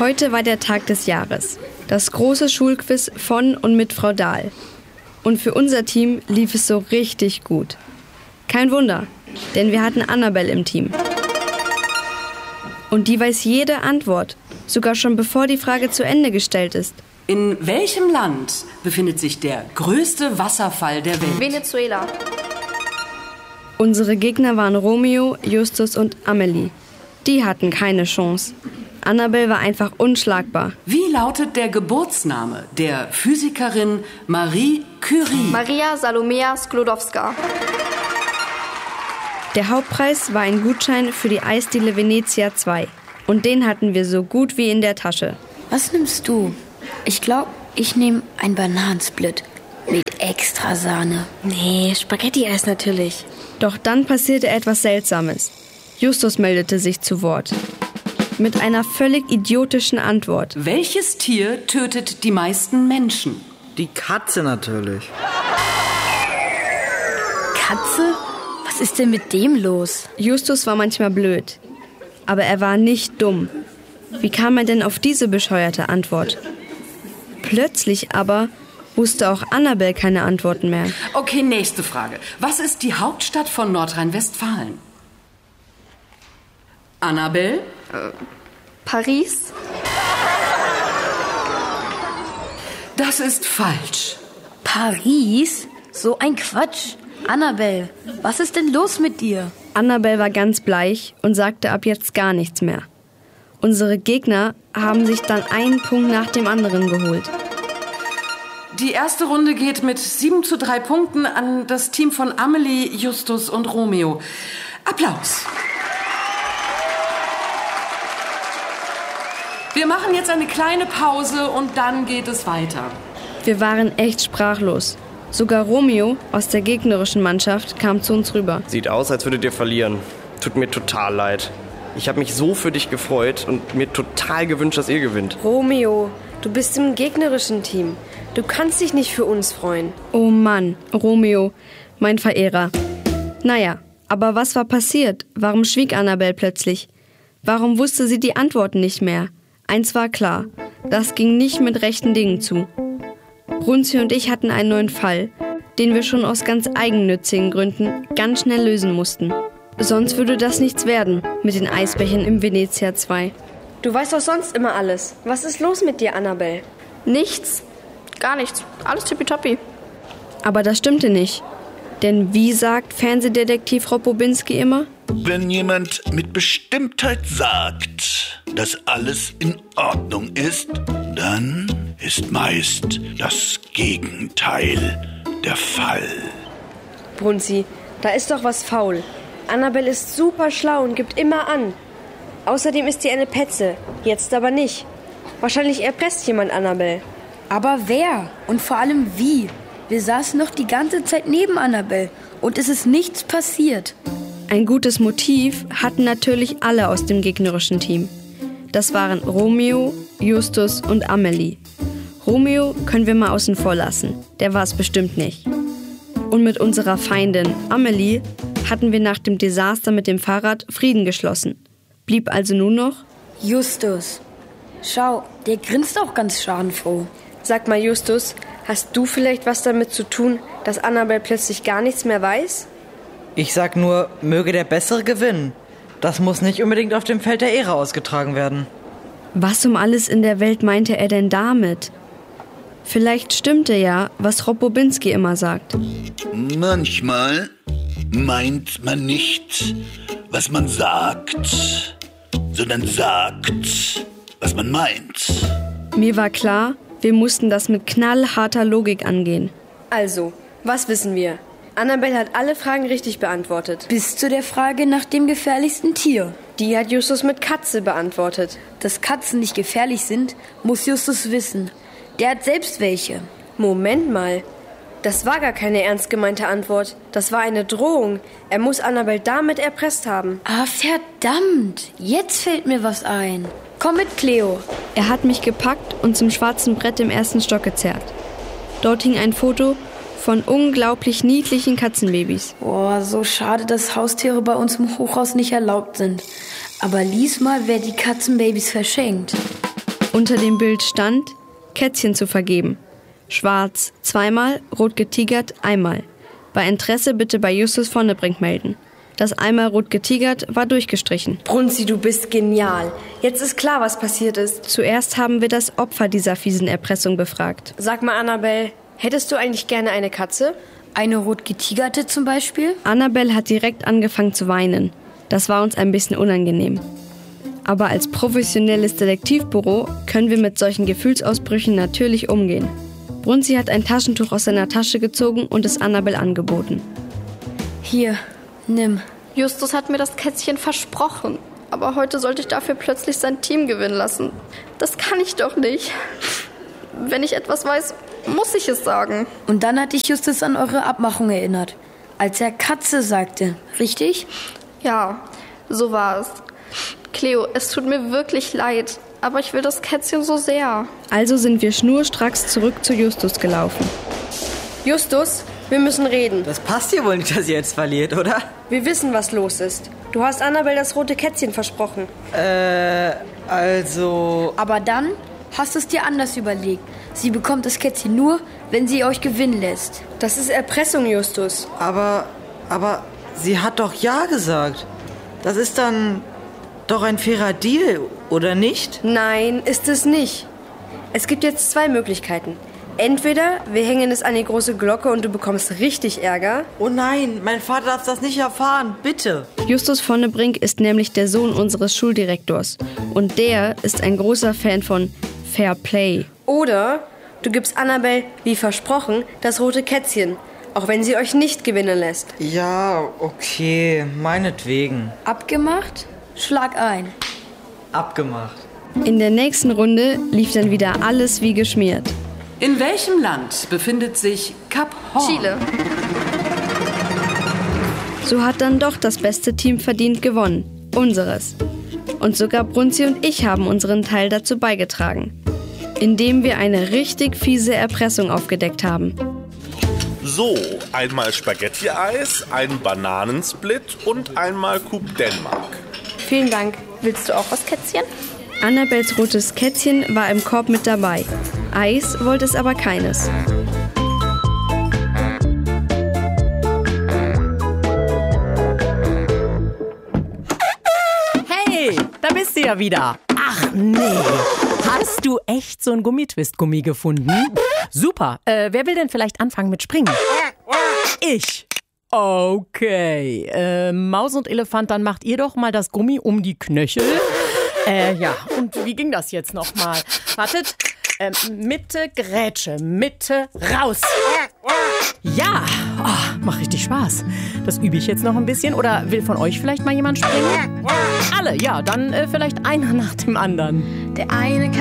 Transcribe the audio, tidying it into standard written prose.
Heute war der Tag des Jahres. Das große Schulquiz von und mit Frau Dahl. Und für unser Team lief es so richtig gut. Kein Wunder, denn wir hatten Annabelle im Team. Und die weiß jede Antwort, sogar schon bevor die Frage zu Ende gestellt ist. In welchem Land befindet sich der größte Wasserfall der Welt? Venezuela. Unsere Gegner waren Romeo, Justus und Amelie. Die hatten keine Chance. Annabelle war einfach unschlagbar. Wie lautet der Geburtsname der Physikerin Marie Curie? Maria Salomea Sklodowska. Der Hauptpreis war ein Gutschein für die Eisdiele Venezia 2. Und den hatten wir so gut wie in der Tasche. Was nimmst du? Ich glaube, ich nehme ein Bananensplit mit extra Sahne. Nee, Spaghetti-Eis natürlich. Doch dann passierte etwas Seltsames. Justus meldete sich zu Wort. Mit einer völlig idiotischen Antwort. Welches Tier tötet die meisten Menschen? Die Katze natürlich. Katze? Was ist denn mit dem los? Justus war manchmal blöd. Aber er war nicht dumm. Wie kam er denn auf diese bescheuerte Antwort? Plötzlich aber wusste auch Annabelle keine Antworten mehr. Okay, nächste Frage. Was ist die Hauptstadt von Nordrhein-Westfalen? Annabelle? Paris. Das ist falsch. Paris? So ein Quatsch. Annabelle, was ist denn los mit dir? Annabelle war ganz bleich und sagte ab jetzt gar nichts mehr. Unsere Gegner haben sich dann einen Punkt nach dem anderen geholt. Die erste Runde geht mit 7:3 Punkten an das Team von Amelie, Justus und Romeo. Applaus. Wir machen jetzt eine kleine Pause und dann geht es weiter. Wir waren echt sprachlos. Sogar Romeo aus der gegnerischen Mannschaft kam zu uns rüber. Sieht aus, als würdet ihr verlieren. Tut mir total leid. Ich habe mich so für dich gefreut und mir total gewünscht, dass ihr gewinnt. Romeo, du bist im gegnerischen Team. Du kannst dich nicht für uns freuen. Oh Mann, Romeo, mein Verehrer. Naja, aber was war passiert? Warum schwieg Annabelle plötzlich? Warum wusste sie die Antworten nicht mehr? Eins war klar, das ging nicht mit rechten Dingen zu. Brunzi und ich hatten einen neuen Fall, den wir schon aus ganz eigennützigen Gründen ganz schnell lösen mussten. Sonst würde das nichts werden mit den Eisbechern im Venezia 2. Du weißt doch sonst immer alles. Was ist los mit dir, Annabelle? Nichts. Gar nichts. Alles tippitoppi. Aber das stimmte nicht. Denn wie sagt Fernsehdetektiv Rob Bobinski immer? Wenn jemand mit Bestimmtheit sagt, dass alles in Ordnung ist, dann ist meist das Gegenteil der Fall. Brunzi, da ist doch was faul. Annabelle ist super schlau und gibt immer an. Außerdem ist sie eine Petze, jetzt aber nicht. Wahrscheinlich erpresst jemand Annabelle. Aber wer? Und vor allem wie? Wir saßen noch die ganze Zeit neben Annabelle und es ist nichts passiert. Ein gutes Motiv hatten natürlich alle aus dem gegnerischen Team. Das waren Romeo, Justus und Amelie. Romeo können wir mal außen vor lassen, der war es bestimmt nicht. Und mit unserer Feindin Amelie hatten wir nach dem Desaster mit dem Fahrrad Frieden geschlossen. Blieb also nur noch Justus. Schau, der grinst auch ganz schadenfroh. Sag mal, Justus, hast du vielleicht was damit zu tun, dass Annabelle plötzlich gar nichts mehr weiß? Ich sag nur, möge der Bessere gewinnen. Das muss nicht unbedingt auf dem Feld der Ehre ausgetragen werden. Was um alles in der Welt meinte er denn damit? Vielleicht stimmte ja, was Rob Bobinski immer sagt. Manchmal meint man nicht, was man sagt, sondern sagt, was man meint. Mir war klar, wir mussten das mit knallharter Logik angehen. Also, was wissen wir? Annabelle hat alle Fragen richtig beantwortet. Bis zu der Frage nach dem gefährlichsten Tier. Die hat Justus mit Katze beantwortet. Dass Katzen nicht gefährlich sind, muss Justus wissen. Der hat selbst welche. Moment mal. Das war gar keine ernst gemeinte Antwort. Das war eine Drohung. Er muss Annabelle damit erpresst haben. Ah, verdammt. Jetzt fällt mir was ein. Komm mit, Cleo. Er hat mich gepackt und zum schwarzen Brett im ersten Stock gezerrt. Dort hing ein Foto von unglaublich niedlichen Katzenbabys. Boah, so schade, dass Haustiere bei uns im Hochhaus nicht erlaubt sind. Aber lies mal, wer die Katzenbabys verschenkt. Unter dem Bild stand, Kätzchen zu vergeben. Schwarz 2-mal, rot getigert 1-mal. Bei Interesse bitte bei Justus Vonnebrink melden. Das einmal rot getigert war durchgestrichen. Brunzi, du bist genial. Jetzt ist klar, was passiert ist. Zuerst haben wir das Opfer dieser fiesen Erpressung befragt. Sag mal, Annabelle, hättest du eigentlich gerne eine Katze? Eine rot getigerte zum Beispiel? Annabelle hat direkt angefangen zu weinen. Das war uns ein bisschen unangenehm. Aber als professionelles Detektivbüro können wir mit solchen Gefühlsausbrüchen natürlich umgehen. Brunzi hat ein Taschentuch aus seiner Tasche gezogen und es Annabelle angeboten. Hier, nimm. Justus hat mir das Kätzchen versprochen. Aber heute sollte ich dafür plötzlich sein Team gewinnen lassen. Das kann ich doch nicht. Wenn ich etwas weiß, muss ich es sagen. Und dann hat dich Justus an eure Abmachung erinnert. Als er Katze sagte, richtig? Ja, so war es. Cleo, es tut mir wirklich leid, aber ich will das Kätzchen so sehr. Also sind wir schnurstracks zurück zu Justus gelaufen. Justus, wir müssen reden. Das passt hier wohl nicht, dass ihr jetzt verliert, oder? Wir wissen, was los ist. Du hast Annabelle das rote Kätzchen versprochen. Also... Aber dann hast du es dir anders überlegt. Sie bekommt das Kätzchen nur, wenn sie euch gewinnen lässt. Das ist Erpressung, Justus. Aber sie hat doch ja gesagt. Das ist dann doch ein fairer Deal, oder nicht? Nein, ist es nicht. Es gibt jetzt 2 Möglichkeiten. Entweder wir hängen es an die große Glocke und du bekommst richtig Ärger. Oh nein, mein Vater darf das nicht erfahren, bitte. Justus Vonnebrink ist nämlich der Sohn unseres Schuldirektors. Und der ist ein großer Fan von Fair Play. Oder du gibst Annabelle, wie versprochen, das rote Kätzchen. Auch wenn sie euch nicht gewinnen lässt. Ja, okay, meinetwegen. Abgemacht? Schlag ein. Abgemacht. In der nächsten Runde lief dann wieder alles wie geschmiert. In welchem Land befindet sich Kap Horn? Chile. So hat dann doch das beste Team verdient gewonnen. Unseres. Und sogar Brunzi und ich haben unseren Teil dazu beigetragen. Indem wir eine richtig fiese Erpressung aufgedeckt haben. So, einmal Spaghetti-Eis, ein Bananensplit und einmal Coupe Denmark. Vielen Dank. Willst du auch was, Kätzchen? Annabelles rotes Kätzchen war im Korb mit dabei. Eis wollte es aber keines. Hey, da bist du ja wieder. Ach nee, hast du echt so ein Gummitwist-Gummi gefunden? Super, wer will denn vielleicht anfangen mit Springen? Ich. Okay, Maus und Elefant, dann macht ihr doch mal das Gummi um die Knöchel. Ja, und wie ging das jetzt nochmal? Wartet, Mitte, Grätsche, Mitte, raus. Ja, macht richtig Spaß. Das übe ich jetzt noch ein bisschen. Oder will von euch vielleicht mal jemand springen? Alle, ja, dann vielleicht einer nach dem anderen. Der eine kann